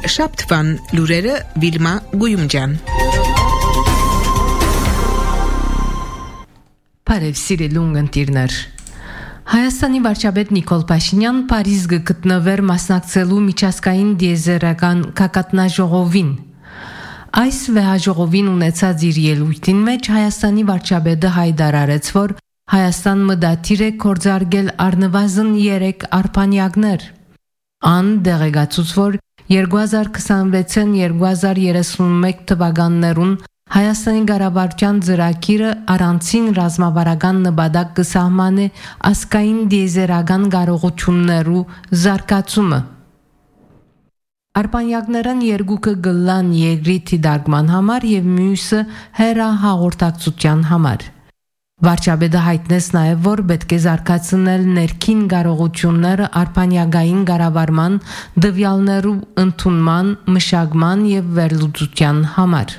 շաբթվան լուրերը Վիլմա Գույումջան։ Բարև սիրելի ունգընտիրներ։ Հայաստանի վարչապետ Նիկոլ Փաշինյան Փարիզ գտնվեր մասնակցելու միջազգային դիեզերական կակատնաժողովին։ Այս վեհաժողովին ունեցած իր ելույթին մեջ Հայաստանի վարչապետը հայտարարեց, որ Հայաստան մտադիր է կորձարկել առնվազն 3 արբանյակներ։ Ան դեղեկացուց, որ 2026-2031 թվականներուն Հայաստանի ղարաբաղյան ծրագիրը առանցին ռազմավարական նպատակ կսահմանե ազգային դիեզերական կարողություններու զարգացումը։ Արբանյակներն երկուքը գլան երկրի դիտարկման համար եւ մյուսը հեռահաղորդակցության համար։ Վարչապետը հայտնեց նաև, որ պետք է զարգացնել ներքին կարողությունները արբանյակային կառավարման, դվյալներու ընդունման, մշակման եւ վերլուծության համար։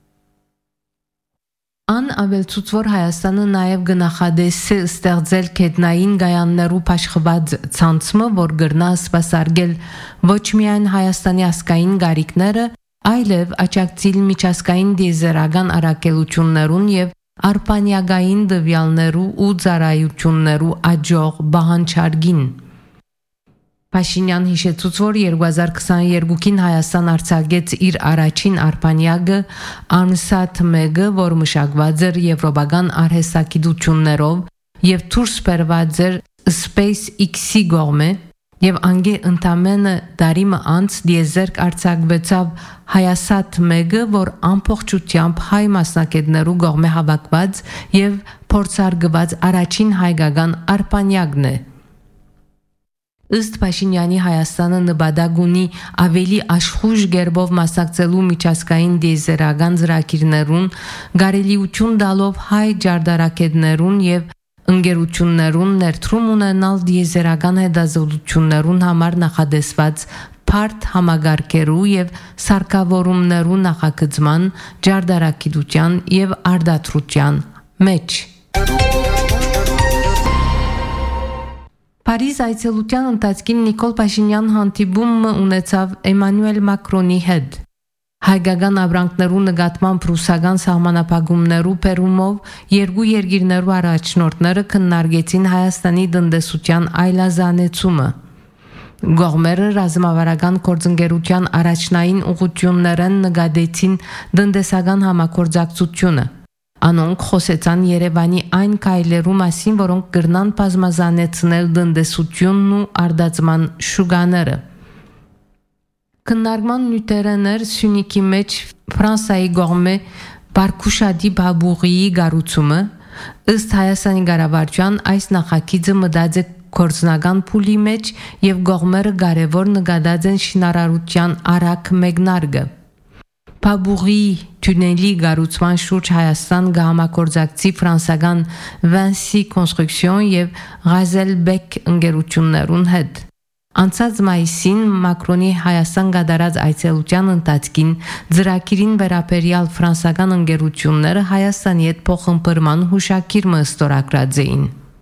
Ան ավելցուց, որ Հայաստանը նաև գնահատեսի ստեղծել կետնային գայաններու փաշխված ցանցը, որ գրնա սպասարկել ոչ միայն Հայաստանի ազգային գարիկները, այլև աջակցել միջազգային դիեզերական առաքելություններուն եւ արբանյակային դվյալներու ու ծառայություններու աջող բանջարգին։ Փաշինյան հիշեցուց, որ 2022-ին Հայաստան արձակեց իր առաջին արբանյակը ANSAT-1-ը, որ մշակված էր եվրոպական արհեստագիտություններով եւ դուրս բերված էր SpaceX-ի կողմէ եւ անգե ընդամենը տարի անց դիեզերք արձակվեցավ HiSat-1-ը, որ ամբողջությամբ հայ մասնակիցներու կողմէ հավաքված եւ փորձարկված առաջին հայկական արբանյակն է։ Ըստ Փաշինյանի Հայաստանը նպատակ ունի ավելի աշխույժ գերբով մասնակցելու միջազգային դիեզերական ծրագիրներուն, գարելիություն տալով հայ ջարդարակետներուն եւ ընկերություններուն ներդրում ունենալ դիեզերական հետազոտություններուն համար նախադեсված բարդ համագարկերու եւ սարքավորումներու նախագծման, ջարդարակիտության եւ արդարության մեջ։ Փարիզ այցելության ընթացքին Նիկոլ Փաշինյան հանդիպումը ունեցավ Էմանուել Մակրոնի հետ։ Հայկական ապրանքներու նկատմամբ ռուսական սահմանափակումներու բերումով երկու երկիրներու առաջնորդները քննարկեցին Հայաստանի տնտեսության այլազանեցումը։ Գողմերը ռազմավարական գործընկերության առաջնային ուղղություններն նկատեցին տնտեսական համագործակցությունը։ Անոնք խոսեցան Երևանի այն քայլերու մասին, որոնք կրնան բազմազանեցնել տնտեսությունն ու արդարացման շուկաները։ Քննարկման նյութերներ Սյունիքի մեջ Ֆրանսիայի կողմէ Բարքուշադի բաբուղիի գառուցումը, ըստ Հայաստանի ղարաբաղյան այս նախագիծը մտած է գործնական փուլի մեջ եւ կողմերը կարեւոր նկատած են շինարարության արագ մեկնարկը։ Բաբուղի թունելի գառուցման շուրջ Հայաստան գահամագործակցի ֆրանսական Vinci Construction եւ Ghazelbeck ընկերություններուն հետ։ Անցած մայիսին Մակրոնի Հայաստան գդարած այցելության ընթացքին ծրագիրին վերաբերյալ ֆրանսական ընկերությունները Հայաստանի հետ փոխհմբռնման հուշագիր ստորագրած էին։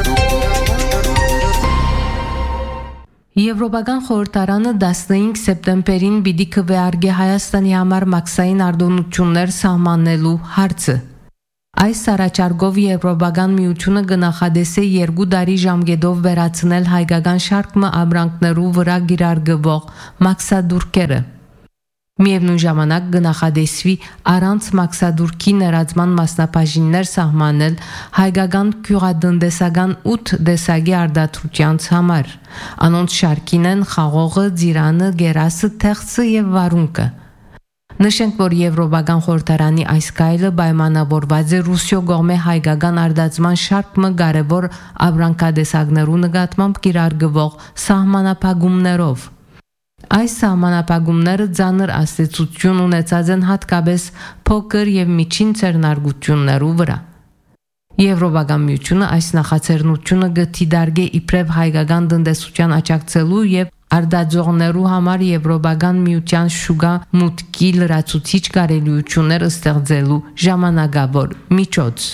Եվրոպական խորհրդարանը 15 սեպտեմբերին պիտի քվեարկի Հայաստանի համար մաքսային արտոնություններ սահմանելու հարցը։ Այս առաջարկով Եվրոպական միությունը կնախադեսե 2 տարի ժամկետով վերացնել հայկական շարքը ապրանքներու վրա գիրարգվող մաքսադուրքերը։ Միևնույն ժամանակ կնախադեսվի առանց մաքսադուրքի ներածման մասնաբաժիններ սահմանել հայկական գյուղատնտեսական 8 տեսակի արդարության համար։ Անոնց շարքին են խաղողը, ձիրանը, գերասը, թեղծը եւ վարունկը։ Նշենք, որ Եվրոպական խորհրդարանի այս քայլը պայմանավորված է Ռուսիո կողմէ հայկական արդարացման շարքը կարևոր ապրանքատեսակներու նկատմամբ կիրարգվող սահմանափակումներով։ Այս սահմանափակումները ծանր աստեցություն ունեցած են հատկապես փոքր եւ միջին ցերնարգություններու վրա։ Եվրոպական միությունը այս նախաձեռնությունը գտիդարգե իբրև հայկական տնտեսության աջակցելու եւ արդաձողներու համար Եվրոպական միության շուկա մուտքի լրացուցիչ կարելիություններ ստեղծելու ժամանակավոր միջոց։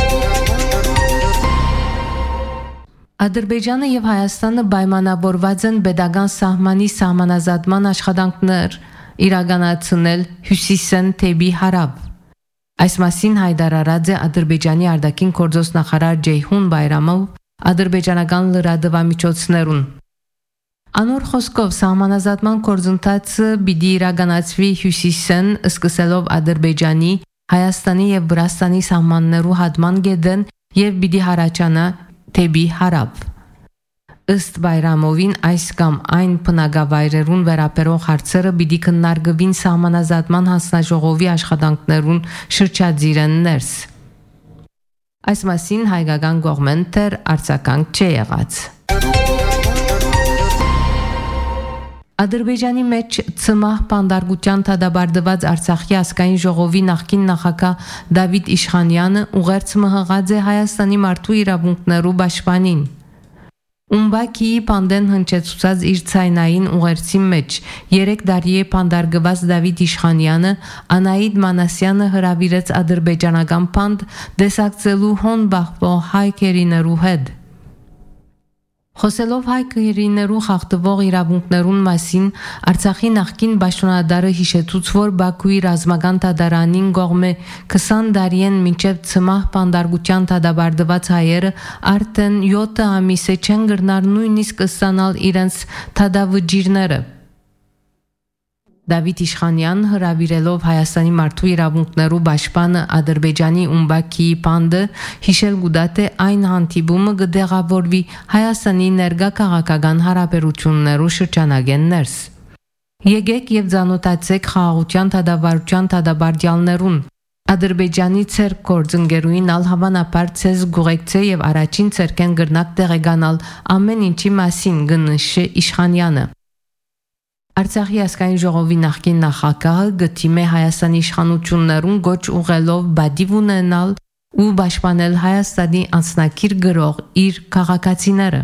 Ադրբեջանը եւ Հայաստանը պայմանավորված են pedagogan սահմանի սահմանազատման աշխատանքներ իրականացնել հյուսիսեն թեպի հարավ։ Այս մասին հայտարարած է Ադրբեջանի արտաքին գործոստ նախարար Ceyhun Bayramov ադրբեջանական լրատվամիջոցներուն։ Անոր խոսքով սահմանազատման գործընթացը պիտի իրականացվի հյուսիսեն սկսելով Ադրբեջանի, Հայաստանի եւ Վրաստանի սահմաններու հատման գետեն եւ պիտի հարաճանա թեպի հարավ։ Ըստ Բայրամովին այս կամ այն բնակավայրերուն վերաբերող հարցերը պիտի քննարկվին սահմանազատման հանձնաժողովի աշխատանքներուն շրջադիրեն ներս։ Այս մասին հայկական կողմեն դեռ արձագանք չի եղած։ Ադրբեջանի մեջ ցմահ պանդարգության դադարդված Արցախի ազգային ժողովի նախկին նախագահ Դավիթ Իշխանյանը ուղերձ մղած է Հայաստանի մարդու իրավունքներու պաշտպանին։ Ումբակիի պանդեն հնչեցուցած իր ցայնային ուղերձի մեջ 3 տարի է պանդարգված Դավիթ Իշխանյանը Անահիտ Մանասյանը հրավիրեց ադրբեջանական պանդ դեսակցելու հոն բախվող հայկերիներու հետ։ Խոսելով հայկերիներու խախտվող իրավունքներուն մասին Արցախի նախկին պաշտոնադարը հիշեցուց, որ Բաքուի ռազմական դատարանին կողմէ 20 տարին մինչև ցմահ պանդարգության դադարդված հայերը արդեն 7 ամիս է չեն գրնար նույնիսկ ստանալ իրենց դադավճիրները։ Դավիթ Իշխանյան հրավիրելով Հայաստանի մարդու իրավունքներու պաշտպանը Ադրբեջանի Ումբակիի պանդը հիշել գուտատ է այն հանդիպումը կդեղավորվի Հայաստանի ներկա քաղաքական հարաբերություններու շրջանագեն ներս։ Եկեք եւ ցանոթացեք խաղաղության դադարության դադարդյալներուն։ Ադրբեջանի ցերկ գործընկերուին ալ հավանաբար ցեզ գուղեկցե եւ առաջին ցերկեն գրնակ տեղեկանալ ամեն ինչի մասին գնշե Իշխանյանը։ Արցախի ազգային ժողովի նախկին նախագահը գտիմե Հայաստանի իշխանություններուն գոչ ուղելով բադիվ ունենալ ու պաշտպանել Հայաստանի անձնակիր գրող իր քաղաքացիները։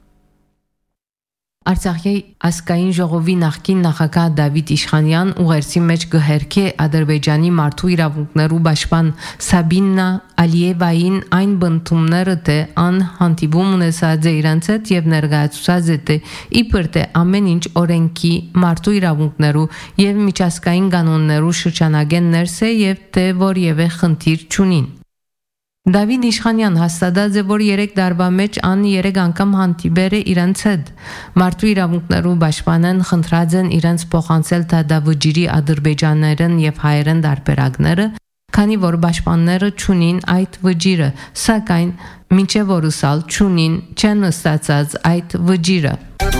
Արցախի ազգային ժողովի նախկին նախագահ Դավիթ Իշխանյան ուղերձի մեջ գհերքի Ադրբեջանի մարդու իրավունքներու պաշտպան Սաբինա Ալիևային այն բնդումները թե ան հանդիպում ունեցած է իրանց հետ եւ ներկայացուցած է թե իբր թե ամեն ինչ օրենքի մարդու իրավունքներու եւ միջազգային կանոններու շրջանագեն ներս է եւ թե որևէ խնդիր չունին։ Դավիթ Իշխանյան հաստատած է, որ 3 տարվա մեջ ան 3 անգամ հանդիպեր է իրանց հետ։ Մարդու իրավունքներու պաշտպանեն խնդրած են իրանց փոխանցել դադավճիրի ադրբեջաներեն եւ հայերեն դարբերակները, քանի որ պաշտպանները չունին այդ վճիրը, սակայն մինչեւ որսալ չունին, չեն ստացած այդ վճիրը։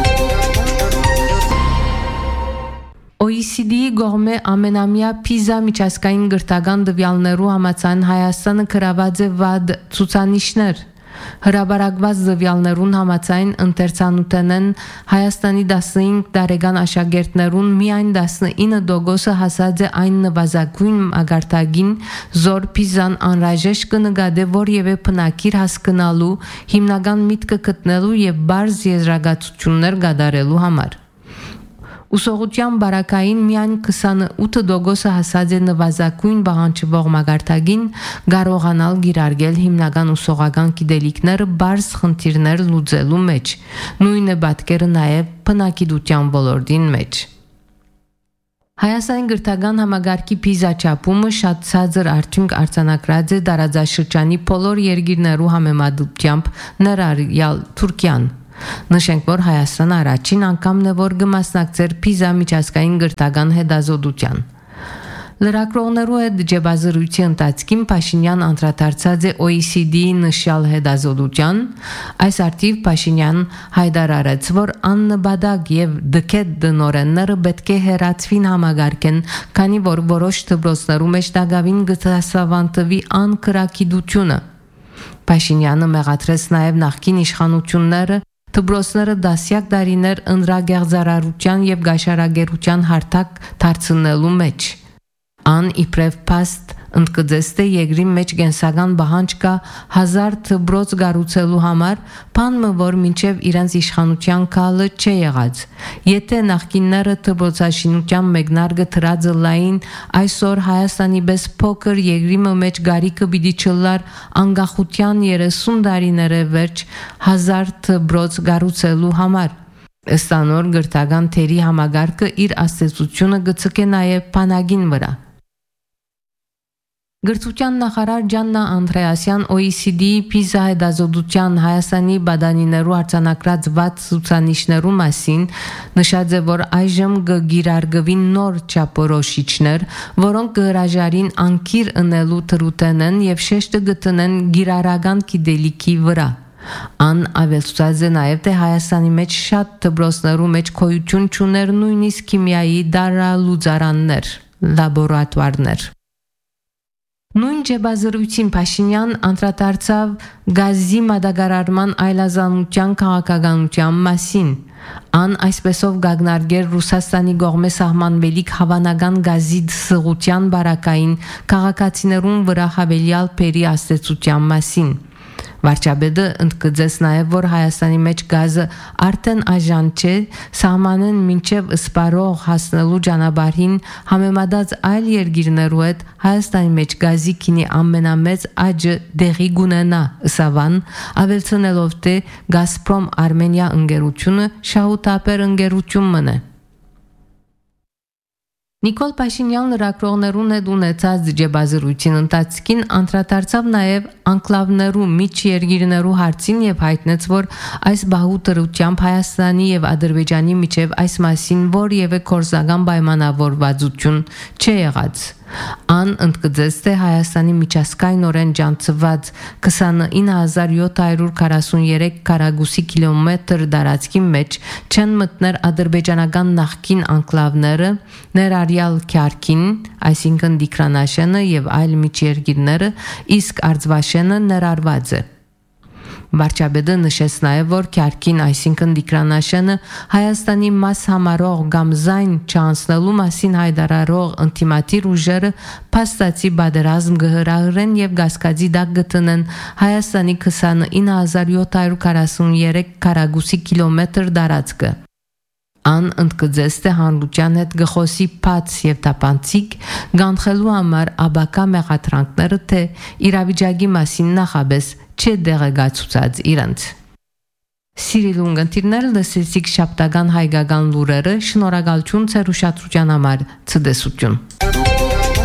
OECD-ի գողմե ամենամյա Պիզա միջազգային գրթական դվյալներու համաձայն Հայաստանը գրաված է վատ ցուցանիշներ։ Հրաբարակված դվյալներուն համաձայն ընթերցանութենեն Հայաստանի 15 տարեկան աշակերտներուն միայն 19% հասած է այն նվազագույն մագարտագին, զոր Պիզան անհրաժեշտ կնկատե որևէ բնակիր հասկանալու, հիմնական միտքը գտնելու եւ բարձ եզրակացություններ կատարելու համար։ Ուսողության բարակային միայն 28% հասած է նվազագույն բաղանջվող մագարտագին կարողանալ գիրարգել հիմնական ուսողական գիտելիքները բարձ խնդիրներ լուծելու մեջ։ Նույնը պատկերը նաև բնակիդության ոլորտին մեջ։ Հայաստանի գրթական համագարկի Պիզա չափումը շատ ցածր արդյունք արձանագրած է տարածաշրջանի բոլոր երկիրներու համեմատությամբ ներառյալ Թուրքիան։ Նշենք, որ Հայաստանը առաջին անգամն է, որ կմասնակցեր Պիզա միջազգային գրթական հետազոտության։ Լրագրողներու հետ ջեբազրույցի ընթացքին Փաշինյան անդրադարձած է OECD-ի նշյալ հետազոտության։ Այս արդիվ Փաշինյան հայտարարեց, որ աննպատակ եւ դքետ դնորենները պետք է հեռացվին համագարկեն, քանի որ որոշ դպրոցներու մեջ դակավին գտասավանդվի անկրակիդությունը։ Փաշինյանը մեղադրեց նաեւ նախկին իշխանությունները դպրոցները դասյակ տարիներ ընդրագեղձարարության եւ գաշարագերության հարթակ դարձնելու մեջ։ Ան իբրև փաստ ընդգծեց թե երկրի մեջ կենսական բանջ կա 1000 դպրոց կառուցելու համար, բանը որ մինչև իրենց իշխանության կալը չի եղած։ Եթե նախկինները դպրոցաշինության մեկնարկը դրած լային, այսօր Հայաստանի պես փոքր երկրի մեջ գարիկը պիտի չլար անկախության 30 տարիները վերջ 1000 դպրոց կառուցելու համար։ Ըստ անոր գրթական թերի համագարկը իր աստեցությունը գծկե նաև բանագին վրա։ Գրթության նախարար Ջաննա Անդրեասյան OECD-ի PISA հետազոտության Հայաստանի բադանիներու արձանագրած 6 ցուցանիշներու մասին նշած է, որ այժմ գիրարգվին նոր չափորոշիչներ, որոնք կհրաժարին անկիր ընելու թրութենեն եւ շեշտը գտնեն գիրարական գիտելիքի վրա։ Ան ավելցած է նաև թե Հայաստանի մեջ շատ դպրոցներու մեջ գոյություն չուներ նույնիսկ քիմիայի դարալուծարաններ, լաբորատուարներ։ Նույն ջեբազրույցին Փաշինյան անդրադարձավ գազի մատակարարման այլազանության քաղաքականության մասին։ Ան այսպեսով գագնարգեր Ռուսաստանի կողմէ սահմանվելիք հավանական գազի դսղության բարակային քաղաքացիներուն վրա հավելյալ փերի աստեցության մասին։ Վարչապետը ընդգծեց նաև, որ Հայաստանի մեջ գազը արդեն այժմ չէ, սահմանեն մինչև սպարող հասնելու ճանապարհին համեմատած այլ երկիրներու հետ Հայաստանի մեջ գազի քինի ամենամեծ աճը դեղի գունենա, ըսավան, ավելցնելով թե Գազպրոմ Արմենիա ընկերությունը շահութապեր ընկերություն մնե։ Նիկոլ Փաշինյան լրագրողներուն հետ ունեցած ջեբազրույցին ընթացքին անդրադարձավ նաև անկլավներու միջերգիրներու հարցին եւ հայտնեց, որ այս բահուտերությամբ Հայաստանի եւ Ադրբեջանի միջև այս մասին որևէ կորզական պայմանավորվածություն չի եղած։ Ան ընդգծեց, թե Հայաստանի միջազգայնորեն ջանցված 29743 քառակուսի կիլոմետր տարածքի մեջ չեն մտներ ադրբեջանական նախկին անկլավները, ներառյալ Քյարքին, այսինքն Դիկրանաշենը եւ այլ միջերգիրները, իսկ Արձվաշենը ներառված է։ Վարչապետը նշեց նաև, որ Քյարքին, այսինքն Դիկրանաշենը Հայաստանի մաս համարող կամ զայն չանցնելու մասին հայտարարող ինտիմատիր ուժերը փաստացի բادرազմ կհրահրեն եւ գասկածի դակ գտնեն Հայաստանի 29743 քառակուսի կիլոմետր տարածքը։ Ան ընդգծեց, թե հանրության հետ գխոսի փած եւ տապանցիկ գանխելու համար աբակա մեղադրանքները թե իրավիճակի մասին նախաբես չէ դեղեկացուցած իրանց։ Սիրելի ունգընտիրներ, լսեցիք շաբթական հայկական լուրերը, շնորհակալություն ձեր ուշադրության համար, ցտեսություն։